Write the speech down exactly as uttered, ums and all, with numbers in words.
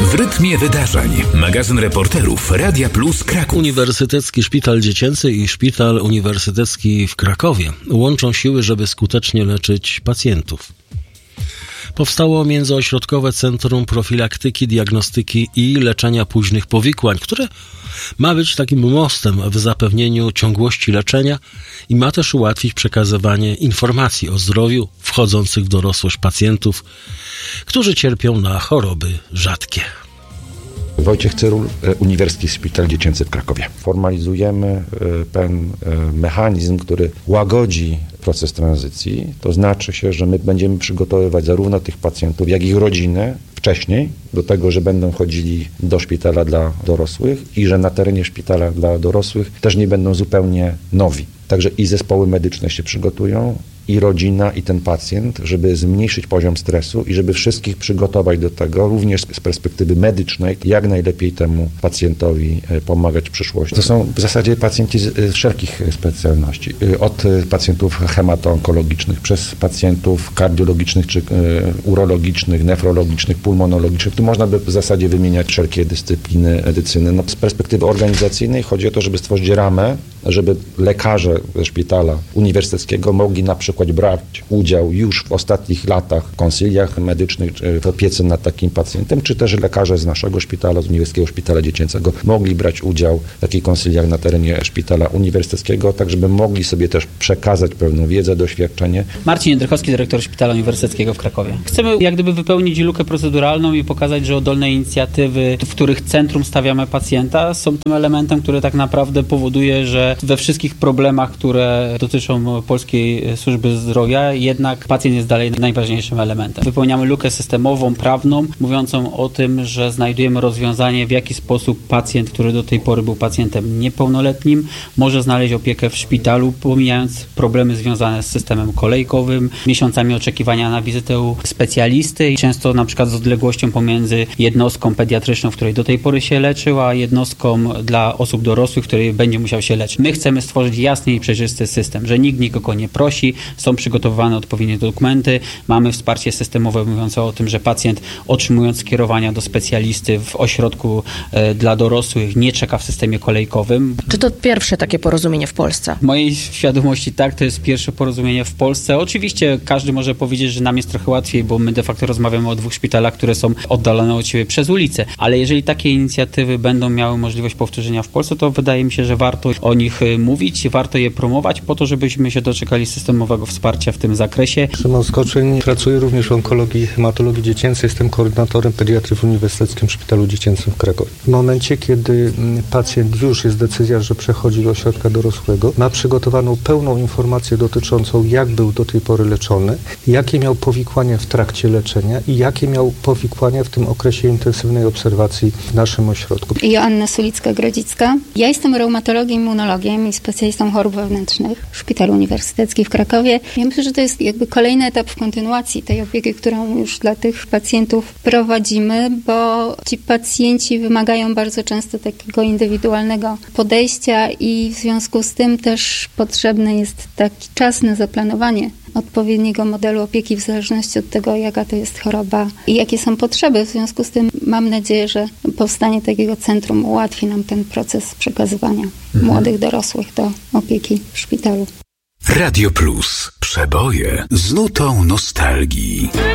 W rytmie wydarzeń. Magazyn reporterów Radia Plus Kraków. Uniwersytecki Szpital Dziecięcy i Szpital Uniwersytecki w Krakowie łączą siły, żeby skutecznie leczyć pacjentów. Powstało Międzyośrodkowe Centrum Profilaktyki, Diagnostyki i Leczenia Późnych Powikłań, które ma być takim mostem w zapewnieniu ciągłości leczenia i ma też ułatwić przekazywanie informacji o zdrowiu wchodzących w dorosłość pacjentów, którzy cierpią na choroby rzadkie. Wojciech Cyrul, Uniwersytecki Szpital Dziecięcy w Krakowie. Formalizujemy pewien mechanizm, który łagodzi proces tranzycji. To znaczy się, że my będziemy przygotowywać zarówno tych pacjentów, jak i ich rodziny wcześniej do tego, że będą chodzili do szpitala dla dorosłych i że na terenie szpitala dla dorosłych też nie będą zupełnie nowi. Także i zespoły medyczne się przygotują, i rodzina, i ten pacjent, żeby zmniejszyć poziom stresu i żeby wszystkich przygotować do tego, również z perspektywy medycznej, jak najlepiej temu pacjentowi pomagać w przyszłości. To są w zasadzie pacjenci z wszelkich specjalności. Od pacjentów hemato-onkologicznych, przez pacjentów kardiologicznych, czy urologicznych, nefrologicznych, pulmonologicznych. Tu można by w zasadzie wymieniać wszelkie dyscypliny medycyny. No, z perspektywy organizacyjnej chodzi o to, żeby stworzyć ramę, żeby lekarze ze szpitala uniwersyteckiego mogli na przykład brać udział już w ostatnich latach w konsyliach medycznych, czy w opiece nad takim pacjentem, czy też lekarze z naszego szpitala, z Uniwersyteckiego Szpitala Dziecięcego mogli brać udział w takich konsyliach na terenie szpitala uniwersyteckiego, tak żeby mogli sobie też przekazać pewną wiedzę, doświadczenie. Marcin Jędrychowski, dyrektor Szpitala Uniwersyteckiego w Krakowie. Chcemy jak gdyby wypełnić lukę proceduralną i pokazać, że oddolne inicjatywy, w których centrum stawiamy pacjenta, są tym elementem, który tak naprawdę powoduje, że we wszystkich problemach, które dotyczą polskiej służby zdrowia, jednak pacjent jest dalej najważniejszym elementem. Wypełniamy lukę systemową, prawną, mówiącą o tym, że znajdujemy rozwiązanie, w jaki sposób pacjent, który do tej pory był pacjentem niepełnoletnim, może znaleźć opiekę w szpitalu, pomijając problemy związane z systemem kolejkowym, miesiącami oczekiwania na wizytę u specjalisty i często na przykład z odległością pomiędzy jednostką pediatryczną, w której do tej pory się leczył, a jednostką dla osób dorosłych, w której będzie musiał się leczyć. My chcemy stworzyć jasny i przejrzysty system, że nikt nikogo nie prosi, są przygotowane odpowiednie dokumenty, mamy wsparcie systemowe mówiące o tym, że pacjent otrzymując skierowania do specjalisty w ośrodku e, dla dorosłych nie czeka w systemie kolejkowym. Czy to pierwsze takie porozumienie w Polsce? W mojej świadomości tak, to jest pierwsze porozumienie w Polsce. Oczywiście każdy może powiedzieć, że nam jest trochę łatwiej, bo my de facto rozmawiamy o dwóch szpitalach, które są oddalone od siebie przez ulicę, ale jeżeli takie inicjatywy będą miały możliwość powtórzenia w Polsce, to wydaje mi się, że warto o nich mówić, warto je promować po to, żebyśmy się doczekali systemowego wsparcia w tym zakresie. Szymon Skoczeń, pracuję również w onkologii i hematologii dziecięcej, jestem koordynatorem pediatry w Uniwersyteckim Szpitalu Dziecięcym w Krakowie. W momencie, kiedy pacjent już jest decyzja, że przechodzi do ośrodka dorosłego, ma przygotowaną pełną informację dotyczącą, jak był do tej pory leczony, jakie miał powikłania w trakcie leczenia i jakie miał powikłania w tym okresie intensywnej obserwacji w naszym ośrodku. Joanna Sulicka-Grodzicka. Ja jestem reumatologiem, immunologiem i specjalistą chorób wewnętrznych w Szpitalu Uniwersyteckim w Krakowie. Ja myślę, że to jest jakby kolejny etap w kontynuacji tej opieki, którą już dla tych pacjentów prowadzimy, bo ci pacjenci wymagają bardzo często takiego indywidualnego podejścia i w związku z tym też potrzebny jest taki czas na zaplanowanie odpowiedniego modelu opieki w zależności od tego, jaka to jest choroba i jakie są potrzeby. W związku z tym mam nadzieję, że powstanie takiego centrum ułatwi nam ten proces przekazywania mhm. młodych dorosłych do opieki w szpitalu. Radio Plus. Przeboje z nutą nostalgii.